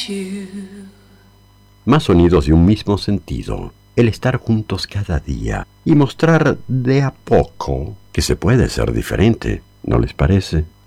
Más sonidos de un mismo sentido, el estar juntos cada día y mostrar de a poco que se puede ser diferente, ¿no les parece?